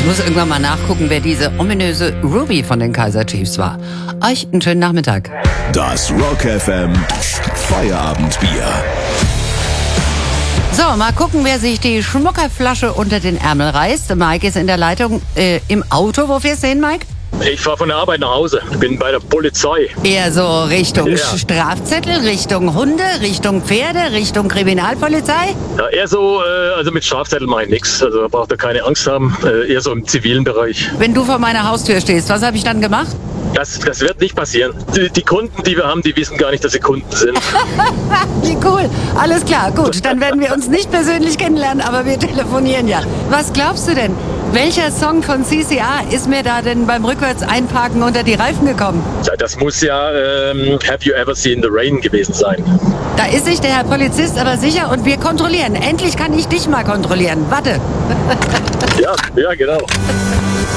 muss irgendwann mal nachgucken, wer diese ominöse Ruby von den Kaiser Chiefs war. Euch einen schönen Nachmittag. Das Rock FM Feierabendbier. So, mal gucken, wer sich die Schmuckerflasche unter den Ärmel reißt. Mike ist in der Leitung im Auto. Wo fährst du hin, Mike? Ich fahre von der Arbeit nach Hause. Ich bin bei der Polizei. Eher so Richtung Ja. Strafzettel, Richtung Hunde, Richtung Pferde, Richtung Kriminalpolizei? Ja, eher so, also mit Strafzettel mache ich nichts. Also da braucht ihr keine Angst haben. Eher so im zivilen Bereich. Wenn du vor meiner Haustür stehst, was habe ich dann gemacht? Das wird nicht passieren. Die Kunden, die wir haben, die wissen gar nicht, dass sie Kunden sind. Wie cool. Alles klar, gut. Dann werden wir uns nicht persönlich kennenlernen, aber wir telefonieren ja. Was glaubst du denn? Welcher Song von CCR ist mir da denn beim Rückwärts-Einparken unter die Reifen gekommen? Ja, das muss ja Have You Ever Seen the Rain gewesen sein. Da ist sich der Herr Polizist aber sicher und wir kontrollieren. Endlich kann ich dich mal kontrollieren. Warte. Ja, genau.